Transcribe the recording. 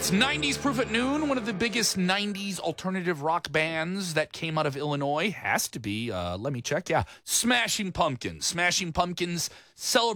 It's 90s Proof at Noon. One of the biggest 90s alternative rock bands that came out of Illinois has to be, let me check, Smashing Pumpkins. Smashing Pumpkins celebrating